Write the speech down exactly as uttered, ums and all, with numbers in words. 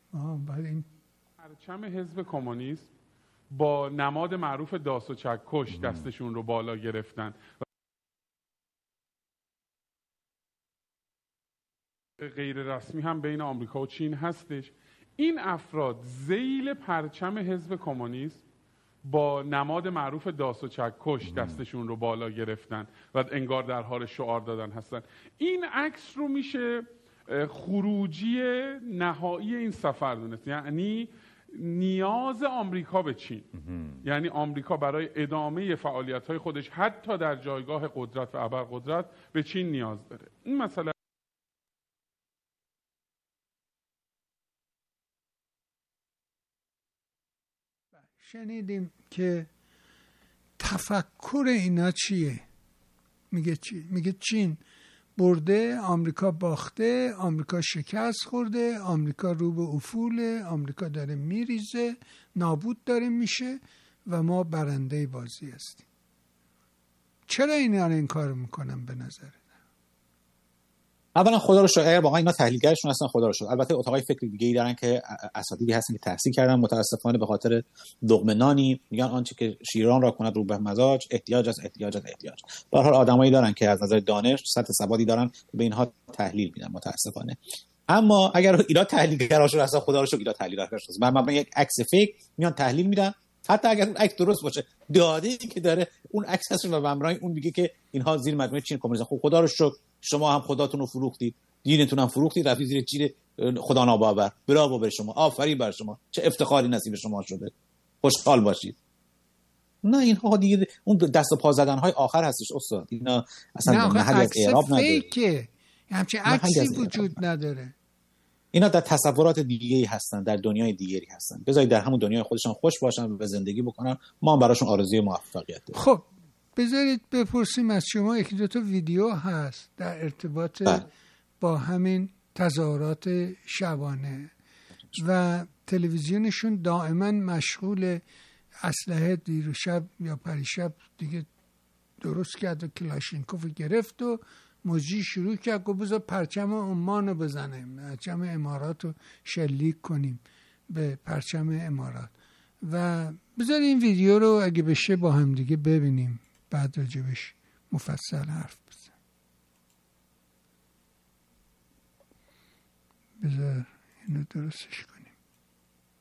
آه بله. این پرچم حزب کمونیست با نماد معروف داس و چکش دستشون رو بالا گرفتن. غیر رسمی هم بین آمریکا و چین هستش. این افراد ذیل پرچم حزب کمونیست با نماد معروف داس و چکش دستشون رو بالا گرفتن و انگار در حال شعار دادن هستن. این عکس رو میشه خروجی نهایی این سفر دونست، یعنی نیاز آمریکا به چین. یعنی آمریکا برای ادامه فعالیت‌های خودش حتی در جایگاه قدرت و ابرقدرت به چین نیاز داره. این مسئله شنیدیم که تفکر اینا چیه؟ میگه چی؟ میگه چین برده، آمریکا باخته، آمریکا شکست خورده، آمریکا رو به افوله، آمریکا داره میریزه، نابود داره میشه و ما برنده بازی هستیم. چرا اینا این کارو میکنن به نظرت؟ اولا خدا رو شکر اگر واقعا اینا تحلیلگرشون هستن خدا رو شکر. البته اتاقای فکر دیگه ای دارن که اساتیدی هستن که تحصیل کردن، متاسفانه به خاطر لقمه نانی میگن آنچه که شیران را کند رو به مزاج احتیاج از احتیاج از احتیاج. به هر حال آدمایی دارن که از نظر دانش سطح سوادی دارن به اینها تحلیل میدن متاسفانه. اما اگر اینا تحلیلگراشون هستن خدا رو شکر اینا تحلیلگراشون هستن. من یک عکس فیک میان تحلیل میدن، حتی اگر اون عکس درست باشه داده‌ای که داره اون عکس هست و بمرای اون میگه که اینها زیر مجموعه چین کمونیست. خب خدا رو شکر شما هم خداتون رو فروختید، دینتون هم فروختید، رفتید زیر چین خدا ناباور. براو بر شما، آفرین بر شما، چه افتخاری نصیب شما شده، خوشحال باشید. نه اینها دیگه اون دست و پا زدن های آخر هستش استاد. اینا اصلا محلی از اعراب نداره. فیکه، همچین عکسی وجود نداره. اینا در تصورات دیگه‌ای هستن، در دنیای دیگری هستن. بذارید در همون دنیای خودشون خوش باشن و زندگی بکنن، ما هم براشون آرزوی موفقیت داریم. خب بذارید بپرسیم از شما، یکی دو تا ویدیو هست در ارتباط بله. با همین تظاهرات شبانه و تلویزیونشون دائما مشغول اسلحه دیر شب یا پریشب دیگه درست کرد و کلاشینکوف گرفت و موجی شروع کرد گفت بذار پرچم عمان رو بزنیم، پرچم امارات رو شلیک کنیم به پرچم امارات. و بذار این ویدیو رو اگه بشه با هم دیگه ببینیم، بعد راجبش مفصل حرف بزنیم. بذار اینو درستش کنیم.